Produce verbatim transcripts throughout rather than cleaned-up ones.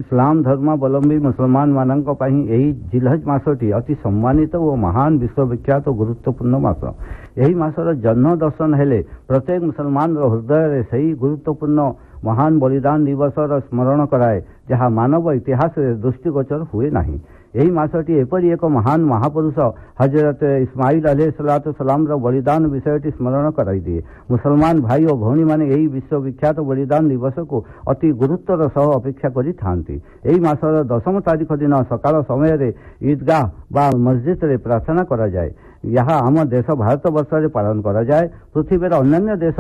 इस्लाम धर्मावलंबी मुसलमान मानक यही जिलहज मासटी अति सम्मानित और महान विश्वविख्यात और गुरुत्वपूर्ण मास। यही मासर जन्म दर्शन हेले प्रत्येक मुसलमान हृदय से गुरुत्वपूर्ण महान बलिदान दिवसर स्मरण कराए जहाँ मानव इतिहास दृष्टिगोचर हुए नहीं। यही मासटी एपरी एक महान महापुरुष हजरत इस्माइल अलैहिस्सलातु सलाम बलिदान विषयटी स्मरण कराई दिए। मुसलमान भाई और भौणी माने यही विश्वविख्यात बलिदान दिवस को अति गुरुत्वर सह अपेक्षा करी थांती। यही मासर दशम तारीख दिन सकाल समय ईदगाह बा मस्जिद रे प्रार्थना करा जाए। यहाँ आम देश भारत वर्ष में पालन करा जाए। पृथ्वीर अन्य देश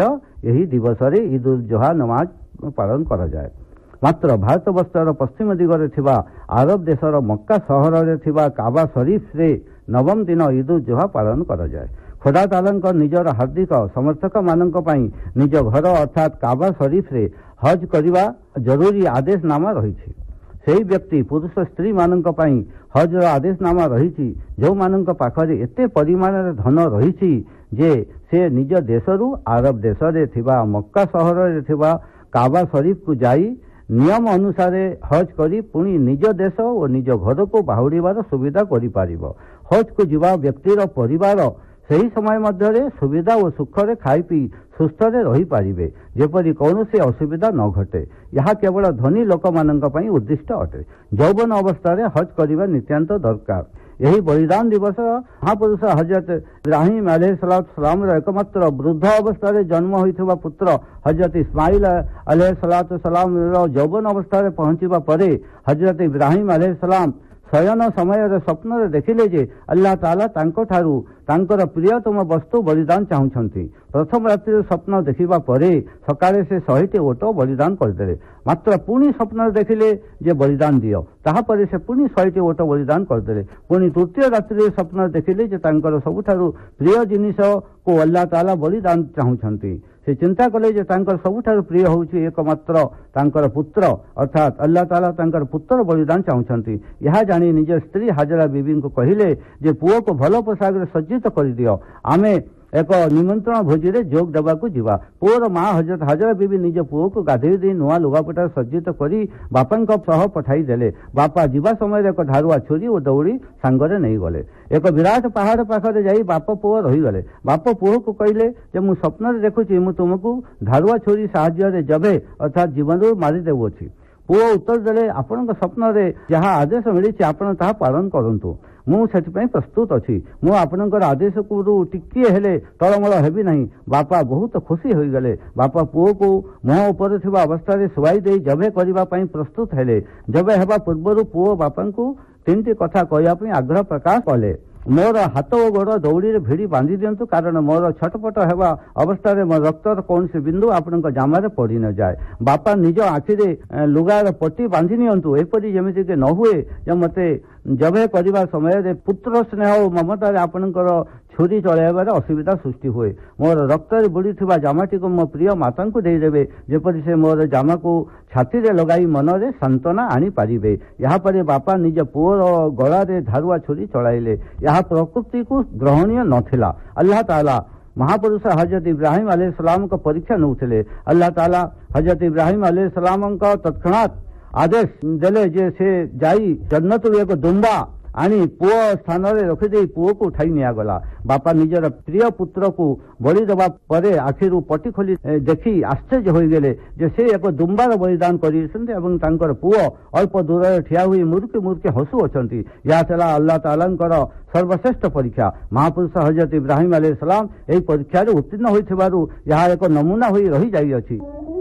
यही दिवस ईद उल जुहा नमाज पालन करा जाए। मात्र भारत वर्षर पश्चिम दिगरे थिबा आरब देशर मक्का सहर रे थिबा काबा शरीफ रे नवम दिन ईद उल जुहा पालन करा जाए। खुदा तालांक निजर हार्दिक समर्थक मानक पई निज घर अर्थात काबा शरीफ रे हज करिबा जरूरी आदेशनामा रही। सेही व्यक्ति पुरुष स्त्री मानक पई हज आदेशनामा रही जो मानक पाखरे एते परिमाण धन रही जे से निज देशरू आरब देश रे थिबा मक्का सहर रे थिबा काबा शरीफ को जाई नियम अनुसार हज करी पुणी निज देश और निज घर को बाहुड़ीबार सुविधा करि पारिबो। हज को जीवा व्यक्तिर परिवार सही समय मध्य सुविधा और सुखरे खाई पी सुस्थ रही पारिबे जेपरी कौनसी असुविधा न घटे। यह केवल धनी लोक मानक पई उद्दिष्ट अटे। यौवन अवस्था रे हज करिबा नित्यांत दरकार। यही बलिदान दिवस महापुरुष हजरत इब्राहिम अलैहिस्सलाम एकमात्र वृद्ध अवस्था रे जन्म होइथिबा पुत्र हजरत इस्माइल अलैहिस्सलाम यौवन अवस्था रे पहुंचीबा परे हजरत इब्राहिम अलैहिस्सलाम शयन समय स्वप्न देखिले जे अल्लाह ताला तांको ठारू तांकर प्रियतम वस्तु बलिदान चाहूछंती। प्रथम रात्रि स्वप्न देखिबा परे सकाळे से शहेटी ओट बलिदान करदेले। मात्र पुणी स्वप्न देखिले जे बलिदान दियो ताहा परे से पुणी शहेटी ओट बलिदान करदेले। पुणी तृतीय रात्रि स्वप्न देखिले जे तांकर सबुठारू प्रिय जिनिस को अल्लाह ताला बलिदान चाहूछंती। से चिंता कले जे तांकर सबुठारू प्रिय होउछि एकमात्र तांकर पुत्र अर्थात अल्लाह ताला तांकर पुत्र बलिदान चाहूछंती। यह जानी निज स्त्री हाजरा बीबी को कहिले जे पुओ को भल पोशाक रे सज्जित कर दियो आमे एक निमंत्रण भोजी रे जोग देवा को जीवा। पुओर माँ हजरत हाजरा बीबी निज पुओ को गाधेई दी नुआ लुगापटा सज्जित करी बापा सह पठाई देले। बापा जीवा समय एक धारुआ छुरी और दौड़ी सांगरे नहीं गले। एक विराट पहाड़ पाखरे जाई बाप पुओ रही गले। बाप पुओ को कहले जे मु स्वप्न देखुची मु तुमको धारुआ छुरी साहाय्य जबे अर्थात जीवन मारी देवुछि। पुओ उत्तर देले आपण स्वप्न रे जहाँ आदेश मिली आपण ताहा पालन करंतु। मु सेठिपई प्रस्तुत अछि। मु आपनकर आदेश को टिकिए हेले तळमळ हेबी नहीं। बापा बहुत खुशी होई गले। बापा पुओ को मुह ऊपर थिबा अवस्था रे सुवाई देई जबे करिबा पई प्रस्तुत हेले। जबे हेबा पूर्वरु पुओ बापा को तीनटी कथा कहया पई आग्रह प्रकाश कले। मोर हाथ और गोड़ दौड़ी रे भिड़ी बांधी दियंतु कारण मोर छटपट हेबा अवस्था रे मोर रक्तर कौन से बिंदु आपनक जामा रे पड़ी न जाए। बापा निज आखि रे लुगार पट्टी बांधी नियंतु एपरी जेमिति के न हुए जे मते जबे करिबा समय रे पुत्र स्नेह और ममता रे आपनकर छुरी चलाइबार असुविधा सृष्टि हुए। मोर रक्त रे बुड़ी थिबा जामाटी को मो प्रिय माता को दे देबे जेपरी से मोर जामा को छाती रे लगाई मन रे सांत्वना आनी पारिबे। यहाँ पर बापा निज पुओर गला रे धारुआ छुरी चलाइले। यह प्रकृति को ग्रहणीय नथिला। अल्लाह ताला महापुरुष हजरत इब्राहिम अलैहिस्सलाम को परीक्षा नउथिले। अल्लाह ताला हजरत इब्राहिम अलैहिस्सलाम का तत्क्षणात आदेश देले जे से जाई जन्नत रे एक दुंबा आनी पुओ स्थान रे रखिदे पुओ को उठाई निया गला। बापा निजर प्रिय पुत्र को बलि देवा परे आखिरु पटी खोली देखी आश्चर्य होई गेले जे से एक दुंबार बलिदान करिसंते एवं तांकर पुओ अल्प दूर रे ठिया हुई मुर्के मुर्के हसु अछंती। या छला अल्लाह तालांकर सर्वश्रेष्ठ परीक्षा। महापुरुष हजरत इब्राहिम अलैहिस्सलाम एही परीक्षा रे उत्तीर्ण होइथिबारु यहा एक नमूना होई रही जाई अछि।